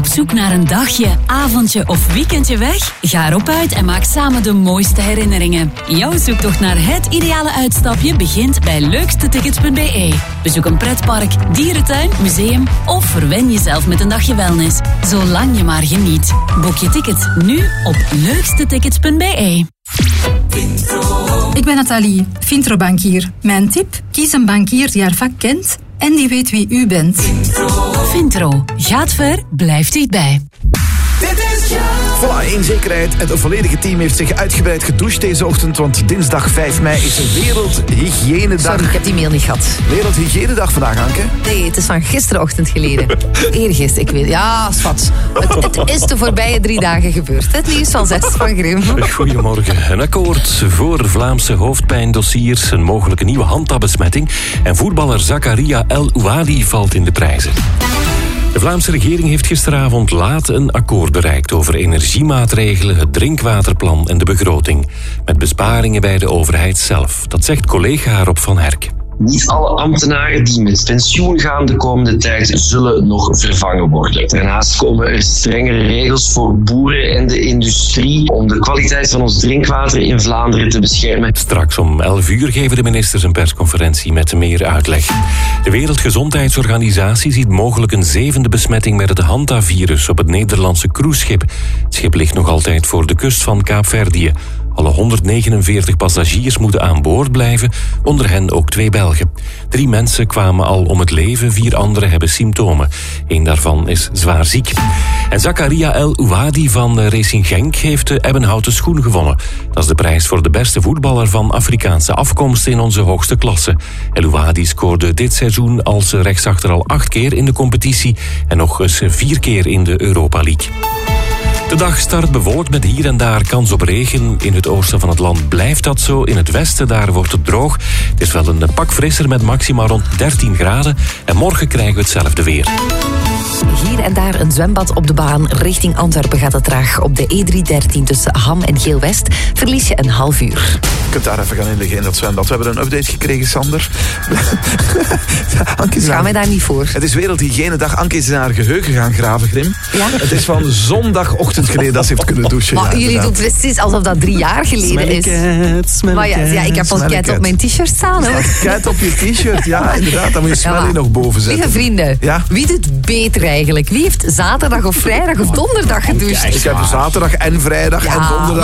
zoek naar een dagje, avondje of weekendje weg? Ga erop uit en maak samen de mooiste herinneringen. Jouw zoektocht naar het ideale uitstapje begint bij leukstetickets.be. Bezoek een pretpark, dierentuin, museum of verwen jezelf met een dagje wellness. Zolang je maar geniet. Boek je tickets nu op leukstetickets.be. Ik ben Nathalie, Vintro-bankier. Mijn tip? Kies een bankier die haar vak kent en die weet wie u bent. Vintro. Gaat ver, blijft dichtbij. Voilà, in zekerheid. Het volledige team heeft zich uitgebreid gedoucht deze ochtend, want dinsdag 5 mei is Wereldhygiënedag. Sorry, ik heb die mail niet gehad. Wereldhygiënedag vandaag, Anke? Nee, het is van gisterenochtend geleden. Eergisteren, ik weet. Ja, schat. Het is de voorbije 3 dagen gebeurd. Het nieuws van 6 van Grim. Goedemorgen. Een akkoord voor Vlaamse hoofdpijndossiers, een mogelijke nieuwe handtabbesmetting en voetballer Zakaria El Ouadi valt in de prijzen. De Vlaamse regering heeft gisteravond laat een akkoord bereikt over energiemaatregelen, het drinkwaterplan en de begroting. Met besparingen bij de overheid zelf. Dat zegt collega Rob van Herk. Niet alle ambtenaren die met pensioen gaan de komende tijd zullen nog vervangen worden. Daarnaast komen er strengere regels voor boeren en de industrie om de kwaliteit van ons drinkwater in Vlaanderen te beschermen. Straks om 11 uur geven de ministers een persconferentie met meer uitleg. De Wereldgezondheidsorganisatie ziet mogelijk een 7e besmetting met het Hanta-virus op het Nederlandse cruiseschip. Het schip ligt nog altijd voor de kust van Kaapverdië. Alle 149 passagiers moeten aan boord blijven, onder hen ook 2 Belgen. 3 mensen kwamen al om het leven, 4 anderen hebben symptomen. 1 daarvan is zwaar ziek. En Zakaria El Ouadi van Racing Genk heeft de ebbenhouten schoen gewonnen. Dat is de prijs voor de beste voetballer van Afrikaanse afkomst in onze hoogste klasse. El Ouadi scoorde dit seizoen als rechtsachter al 8 keer in de competitie en nog eens 4 keer in de Europa League. De dag start bewolkt met hier en daar kans op regen. In het oosten van het land blijft dat zo. In het westen daar wordt het droog. Het is wel een pak frisser met maxima rond 13 graden. En morgen krijgen we hetzelfde weer. Hier en daar een zwembad op de baan. Richting Antwerpen gaat het traag. Op de E313 tussen Ham en Geel-West verlies je een half uur. Je kunt daar even gaan inliggen in dat zwembad. We hebben een update gekregen, Sander. Anke is Gaan wij daar niet voor? Het is Wereldhygiënedag. Anke is in haar geheugen gaan graven, Grim. Ja? Het is van zondagochtend geleden dat ze heeft kunnen douchen. Maar ja, jullie inderdaad. doen precies alsof dat 3 jaar geleden is. Maar ja, ik heb al cat op mijn t-shirt staan. Hoor. Cat op je t-shirt, ja, inderdaad. Dan moet je smelly nog boven zetten. Lieve vrienden, Ja? wie doet beter eigenlijk? Wie heeft zaterdag of vrijdag of donderdag gedoucht? Ik heb zaterdag en vrijdag en donderdag.